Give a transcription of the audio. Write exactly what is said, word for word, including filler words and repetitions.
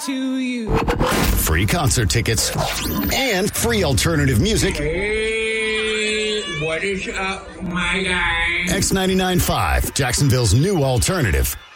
to you. Free concert tickets and free alternative music. Hey, what is up, my guy? X ninety-nine point five, Jacksonville's new alternative.